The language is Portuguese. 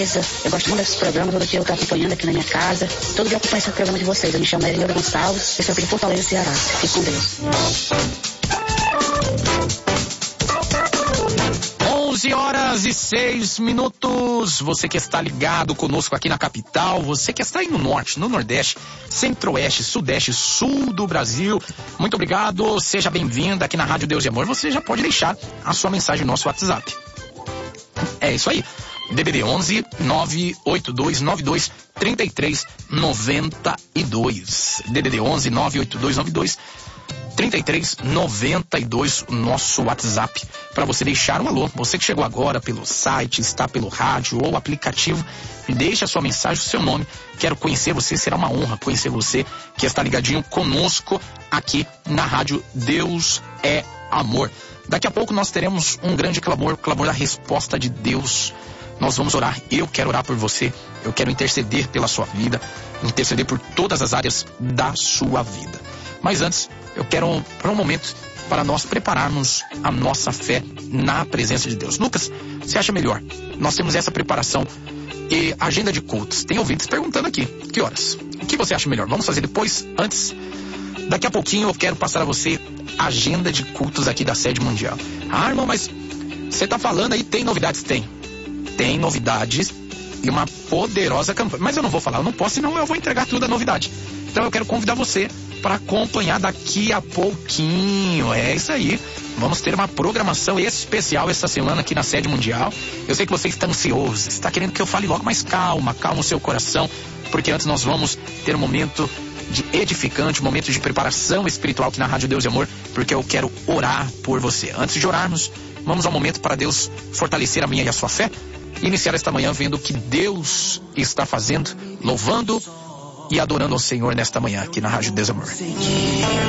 Eu gosto muito desses programas, todo dia eu tô acompanhando aqui na minha casa. Todo dia eu acompanho esse programa de vocês. Eu me chamo Erinilda Gonçalves, eu sou aqui de Fortaleza, Ceará. Fique com Deus. 11h06. Você que está ligado conosco aqui na capital, você que está aí no norte, no nordeste, centro-oeste, sudeste, sul do Brasil, muito obrigado, seja bem-vinda aqui na Rádio Deus e Amor. Você já pode deixar a sua mensagem no nosso WhatsApp. É isso aí. DDD 11 98292 3392. DDD 11 98292 3392, o nosso WhatsApp, para você deixar um alô. Você que chegou agora pelo site, está pelo rádio ou aplicativo, deixe a sua mensagem, o seu nome. Quero conhecer você, será uma honra conhecer você que está ligadinho conosco aqui na Rádio Deus é Amor. Daqui a pouco nós teremos um grande clamor, o clamor da resposta de Deus. Nós vamos orar, eu quero orar por você, eu quero interceder pela sua vida, interceder por todas as áreas da sua vida. Mas antes, eu quero para um momento para nós prepararmos a nossa fé na presença de Deus. Lucas, você acha melhor? Nós temos essa preparação e agenda de cultos. Tem ouvintes perguntando aqui, que horas? O que você acha melhor? Vamos fazer depois? Antes? Daqui a pouquinho eu quero passar a você a agenda de cultos aqui da Sede Mundial. Ah, irmão, mas você está falando aí, tem novidades? Tem novidades e uma poderosa campanha. Mas eu não vou falar, eu não posso, senão eu vou entregar tudo a novidade. Então eu quero convidar você para acompanhar daqui a pouquinho. É isso aí. Vamos ter uma programação especial essa semana aqui na Sede Mundial. Eu sei que você está ansioso, está querendo que eu fale logo, mas calma o seu coração, porque antes nós vamos ter um momento de edificante, um momento de preparação espiritual aqui na Rádio Deus e Amor, porque eu quero orar por você. Antes de orarmos, vamos ao momento para Deus fortalecer a minha e a sua fé e iniciar esta manhã vendo o que Deus está fazendo, louvando e adorando ao Senhor nesta manhã aqui na Rádio Deus e Amor.